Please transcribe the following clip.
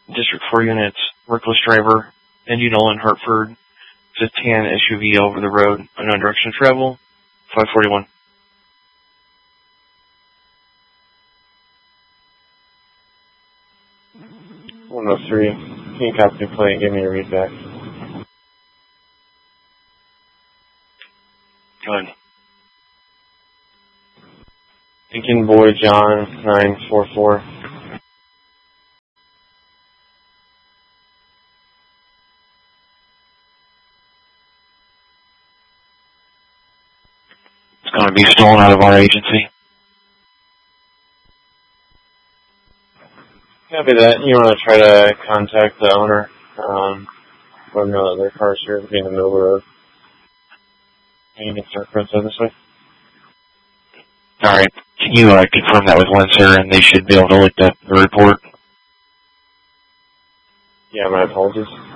District 4 units, reckless driver, Indy Nolan, Hartford, 10 SUV over the road, unknown direction of travel, 541. Three. Can you copy the plate and give me a read back? Go ahead. Lincoln Boy John 944. It's going to be stolen out of our agency. Copy that. You want to try to contact the owner. Let them know that their car's here to be in the middle of the road. And you can start processing this way. Alright. Can you confirm that with Lynn, sir, and they should be able to look at the report? Yeah, my apologies.